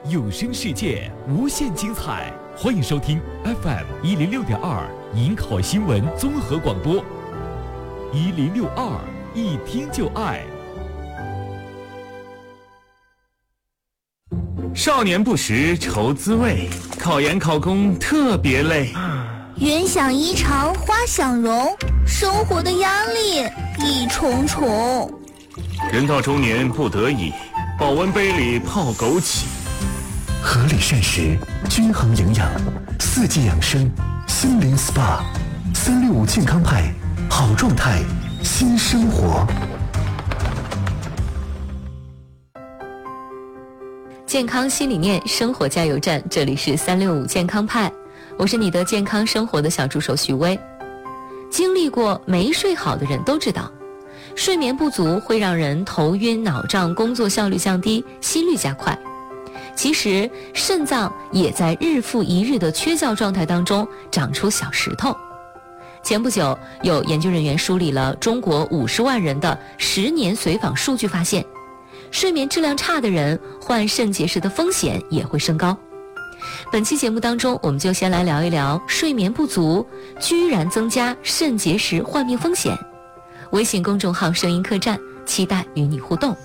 有声世界无限精彩，欢迎收听 FM 106.2银考新闻综合广播，1062一听就爱。少年不识愁滋味，考研考公特别累。 云想衣裳花想容，生活的压力一重重。 人到中年不得已，保温杯里泡枸杞。 合理膳食，均衡营养，四季养生，心灵 SPA，365健康派，好状态，新生活。 健康新理念，生活加油站，这里是365健康派，我是你的健康生活的小助手徐薇。经历过没睡好的人都知道，睡眠不足会让人头晕脑胀，工作效率降低，心率加快。其实肾脏也在日复一日的缺觉状态当中长出小石头。前不久有研究人员梳理了中国50万人的10年随访数据，发现睡眠质量差的人患肾结石的风险也会升高。本期节目当中，我们就先来聊一聊睡眠不足居然增加肾结石患病风险。微信公众号声音客栈，期待与你互动。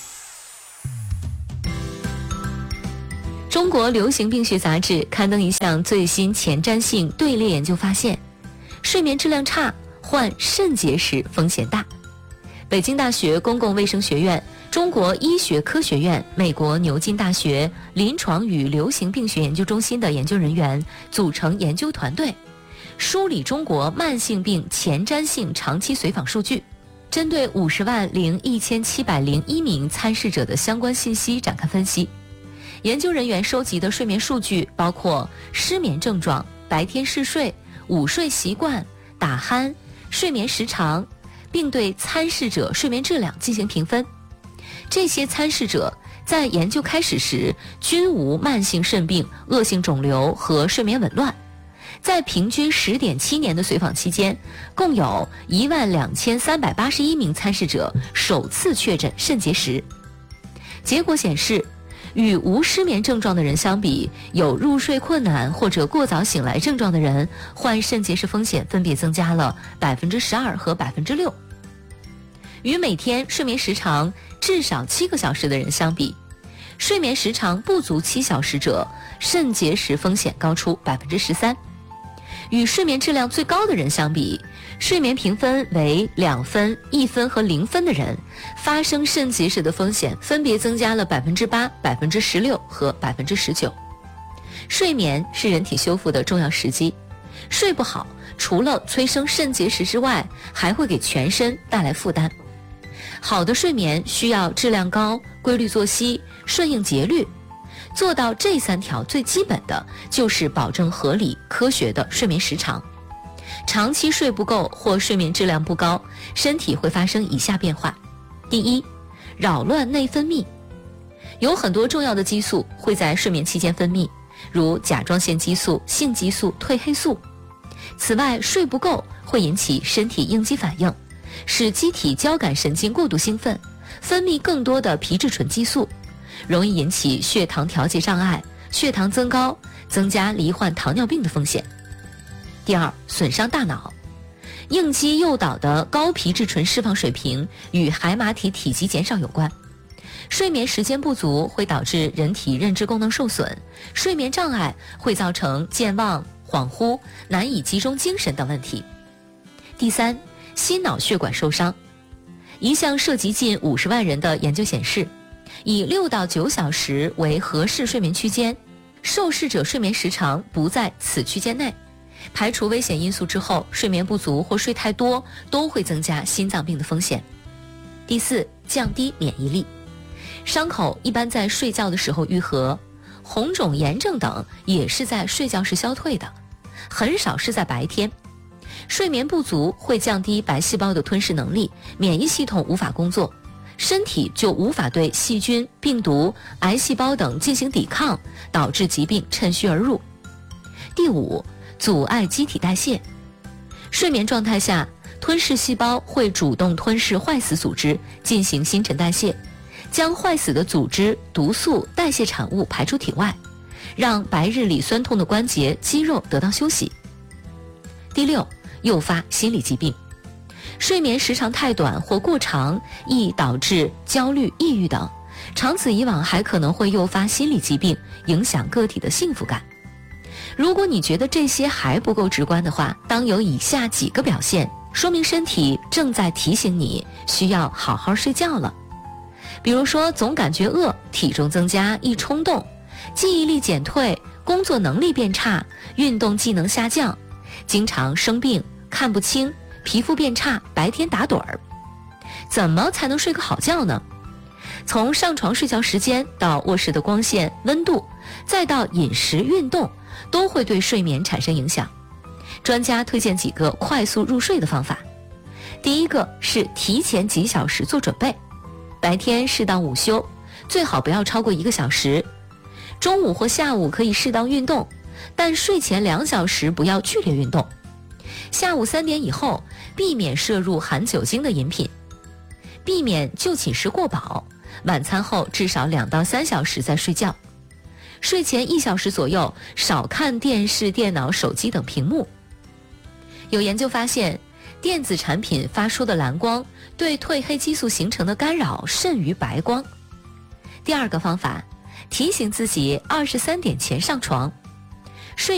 中国流行病学杂志刊登一项最新前瞻性队列研究，发现睡眠质量差患肾结石风险大。北京大学公共卫生学院、中国医学科学院、美国牛津大学临床与流行病学研究中心的研究人员组成研究团队，梳理中国慢性病前瞻性长期随访数据，针对50万零1701名参试者的相关信息展开分析。研究人员收集的睡眠数据包括失眠症状、白天嗜睡、午睡习惯、打鼾、睡眠时长，并对参试者睡眠质量进行评分。这些参试者在研究开始时均无慢性肾病、恶性肿瘤和睡眠紊乱。在平均10.7年的随访期间，共有12381名参试者首次确诊肾结石。结果显示，与无失眠症状的人相比，有入睡困难或者过早醒来症状的人患肾结石风险分别增加了12%和6%。与每天睡眠时长至少7个小时的人相比，睡眠时长不足7小时者肾结石风险高出13%。与睡眠质量最高的人相比，睡眠评分为2分、1分和0分的人，发生肾结石的风险分别增加了8%、16%和19%。睡眠是人体修复的重要时机，睡不好除了催生肾结石之外，还会给全身带来负担。好的睡眠需要质量高、规律作息、顺应节律。做到这3条，最基本的就是保证合理科学的睡眠时长。长期睡不够或睡眠质量不高，身体会发生以下变化。第一，扰乱内分泌。有很多重要的激素会在睡眠期间分泌，如甲状腺激素、性激素、褪黑素。此外，睡不够会引起身体应激反应，使机体交感神经过度兴奋，分泌更多的皮质醇激素，容易引起血糖调节障碍、血糖增高，增加罹患糖尿病的风险。第二，损伤大脑。应激诱导的高皮质醇释放水平与海马体体积减少有关。睡眠时间不足会导致人体认知功能受损，睡眠障碍会造成健忘、恍惚、难以集中精神等问题。第三，心脑血管受伤。一项涉及近50万人的研究显示，以6到9小时为合适睡眠区间，受试者睡眠时长不在此区间内。排除危险因素之后，睡眠不足或睡太多都会增加心脏病的风险。第四，降低免疫力。伤口一般在睡觉的时候愈合，红肿、炎症等也是在睡觉时消退的，很少是在白天。睡眠不足会降低白细胞的吞噬能力，免疫系统无法工作，身体就无法对细菌、病毒、癌细胞等进行抵抗，导致疾病趁虚而入。第五，阻碍机体代谢。睡眠状态下，吞噬细胞会主动吞噬坏死组织，进行新陈代谢， 将坏死的组织、毒素、代谢产物排出体外，让白日里酸痛的关节、肌肉得到休息。第六，诱发心理疾病。睡眠时长太短或过长，易导致焦虑、抑郁等，长此以往还可能会诱发心理疾病，影响个体的幸福感。如果你觉得这些还不够直观的话，当有以下几个表现，说明身体正在提醒你需要好好睡觉了。比如说总感觉饿、体重增加、易冲动、记忆力减退、工作能力变差、运动技能下降、经常生病、看不清、皮肤变差、白天打盹儿。怎么才能睡个好觉呢？从上床睡觉时间到卧室的光线、温度，再到饮食、运动，都会对睡眠产生影响。专家推荐几个快速入睡的方法。第一个是提前几小时做准备，白天适当午休，最好不要超过1个小时。中午或下午可以适当运动，但睡前2小时不要剧烈运动。下午3点以后，避免摄入含酒精的饮品，避免就寝时过饱，晚餐后至少2到3小时再睡觉。睡前1小时左右，少看电视、电脑、手机等屏幕。有研究发现，电子产品发出的蓝光对褪黑激素形成的干扰甚于白光。第二个方法，提醒自己23点前上床。